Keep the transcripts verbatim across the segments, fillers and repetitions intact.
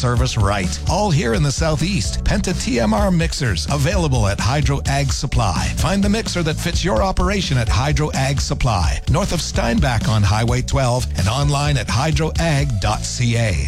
service right. All here in the Southeast. Penta T M R mixers, available at Hydro Ag Supply. Find the mixer that fits your operation at Hydro Ag Supply, north of Steinbach on Highway twelve and online at hydro ag dot c a.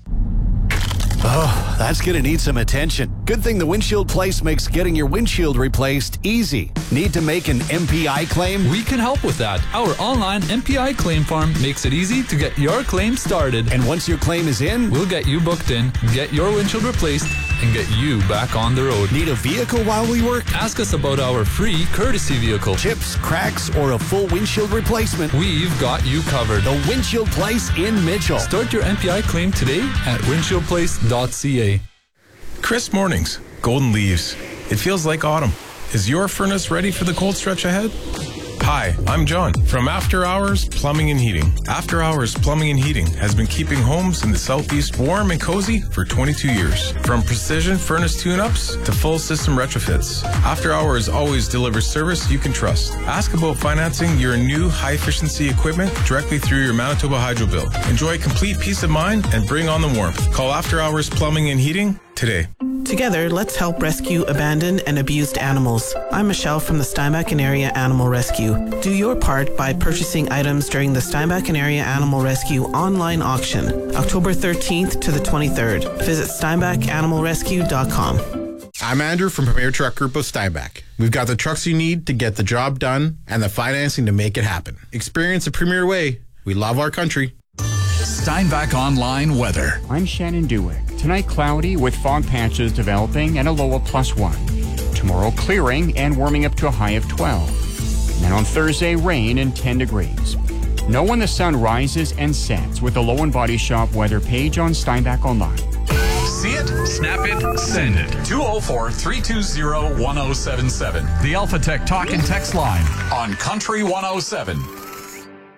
Oh, that's going to need some attention. Good thing the Windshield Place makes getting your windshield replaced easy. Need to make an M P I claim? We can help with that. Our online M P I claim form makes it easy to get your claim started. And once your claim is in, we'll get you booked in, get your windshield replaced, and get you back on the road. Need a vehicle while we work? Ask us about our free courtesy vehicle. Chips, cracks, or a full windshield replacement? We've got you covered. The Windshield Place in Mitchell. Start your M P I claim today at windshield place dot c a. Crisp mornings, golden leaves. It feels like autumn. Is your furnace ready for the cold stretch ahead? Hi, I'm John from After Hours Plumbing and Heating. After Hours Plumbing and Heating has been keeping homes in the Southeast warm and cozy for twenty-two years. From precision furnace tune-ups to full system retrofits, After Hours always delivers service you can trust. Ask about financing your new high-efficiency equipment directly through your Manitoba Hydro bill. Enjoy complete peace of mind and bring on the warmth. Call After Hours Plumbing and Heating today. Together, let's help rescue abandoned and abused animals. I'm Michelle from the Steinbach and Area Animal Rescue. Do your part by purchasing items during the Steinbach and Area Animal Rescue online auction, October thirteenth to the twenty-third. Visit steinbach animal rescue dot com. I'm Andrew from Premier Truck Group of Steinbach. We've got the trucks you need to get the job done and the financing to make it happen. Experience a Premier way. We love our country. Steinbach Online Weather. I'm Shannon Dewick. Tonight cloudy with fog patches developing and a low of plus one. Tomorrow clearing and warming up to a high of twelve. And then on Thursday rain and ten degrees. Know when the sun rises and sets with the Low and Body Shop weather page on Steinbach Online. See it, snap it, send it. two oh four, three two zero, one oh seven seven. The Alpha Tech Talk and Text line on Country one oh seven.